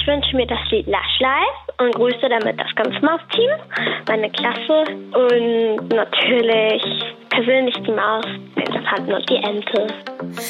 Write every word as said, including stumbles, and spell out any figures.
Ich wünsche mir das Lied Lush Life und grüße damit das ganze Maus-Team, meine Klasse und natürlich persönlich die Maus, den Elefanten und die Ente.